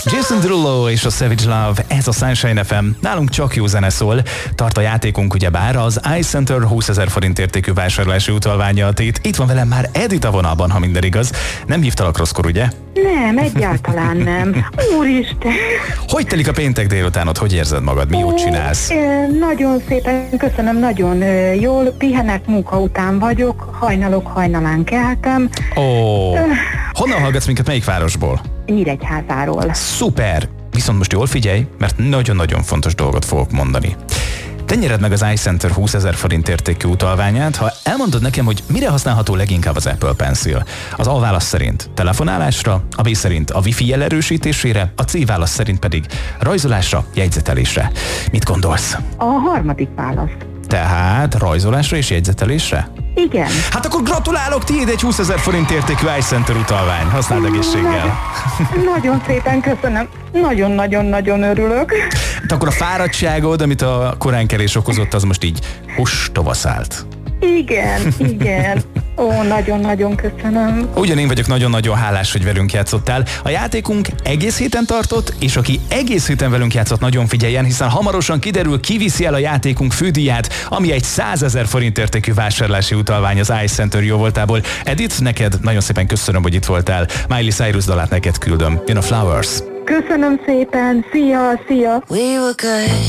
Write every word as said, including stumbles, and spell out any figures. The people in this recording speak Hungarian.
Jason Derulo és a Savage Love, ez a Sunshine ef em. Nálunk csak jó zene szól. Tart a játékunk ugyebár az iCenter húszezer forint értékű vásárlási utalványa a tét. Itt van velem már Edith a vonalban, ha minden igaz. Nem hívtalak rosszkor, ugye? Nem, egyáltalán nem. Úristen! Hogy telik a péntek délutánod? Hogy érzed magad? Mi jót csinálsz? Ó, nagyon szépen köszönöm, nagyon jól. Pihenek, munka után vagyok, hajnalok hajnalán keltem. Ó, honnan hallgatsz minket, melyik városból? Nyíregyházáról. Szuper! Viszont most jól figyelj, mert nagyon-nagyon fontos dolgot fogok mondani. Te nyered meg az iCenter húszezer forint értékű utalványát, ha elmondod nekem, hogy mire használható leginkább az Apple Pencil. Az A válasz szerint telefonálásra, a B szerint a Wi-Fi jel erősítésére, a C válasz szerint pedig rajzolásra, jegyzetelésre. Mit gondolsz? A harmadik válasz. Tehát rajzolásra és jegyzetelésre? Igen. Hát akkor gratulálok, tiéd egy húszezer forint értékű iCenter utalvány. Használd egészséggel. Nagyon, nagyon szépen köszönöm. Nagyon-nagyon-nagyon örülök. Hát akkor a fáradtságod, amit a koránkelés okozott, az most így hustova szállt. Igen, igen. Ó, nagyon-nagyon köszönöm. Ugyan én vagyok nagyon-nagyon hálás, hogy velünk játszottál. A játékunk egész héten tartott, és aki egész héten velünk játszott, nagyon figyeljen, hiszen hamarosan kiderül, ki viszi el a játékunk fődíját, ami egy százezer forint értékű vásárlási utalvány az iCenter jóvoltából. Edith, neked nagyon szépen köszönöm, hogy itt voltál. Miley Cyrus dalát neked küldöm. Jön a Flowers. Köszönöm szépen. Szia, szia. We were good.